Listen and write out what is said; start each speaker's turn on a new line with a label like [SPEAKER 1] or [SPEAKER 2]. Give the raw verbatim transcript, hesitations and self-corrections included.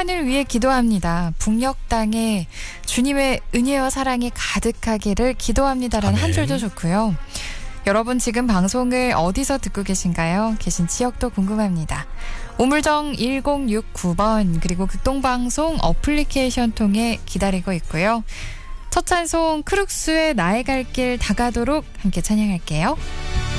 [SPEAKER 1] 평안을 위해 기도합니다. 북녘 땅에 주님의 은혜와 사랑이 가득하기를 기도합니다라는 한 줄도 좋고요. 여러분 지금 방송을 어디서 듣고 계신가요? 계신 지역도 궁금합니다. 우물정 일공육구 번 그리고 극동방송 어플리케이션 통해 기다리고 있고요. 첫 찬송 크룩스의 나의 갈 길 다가도록 함께 찬양할게요.